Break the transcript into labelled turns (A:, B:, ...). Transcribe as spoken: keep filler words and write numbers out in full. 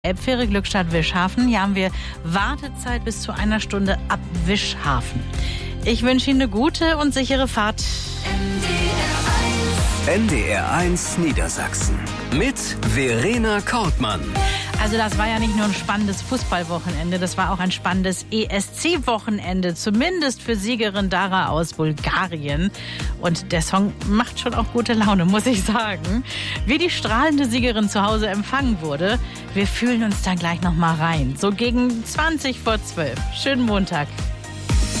A: Elbfähre Glückstadt Wischhafen. Hier haben wir Wartezeit bis zu einer Stunde ab Wischhafen. Ich wünsche Ihnen eine gute und sichere Fahrt.
B: N D R eins Niedersachsen mit Verena Kortmann.
A: Also das war ja nicht nur ein spannendes Fußballwochenende, das war auch ein spannendes E S C-Wochenende, zumindest für Siegerin Dara aus Bulgarien. Und der Song macht schon auch gute Laune, muss ich sagen. Wie die strahlende Siegerin zu Hause empfangen wurde, wir fühlen uns da gleich noch mal rein. So gegen zwanzig vor zwölf. Schönen Montag.